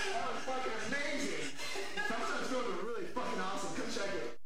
That was fucking amazing. Sometimes films are really fucking awesome. Come check it.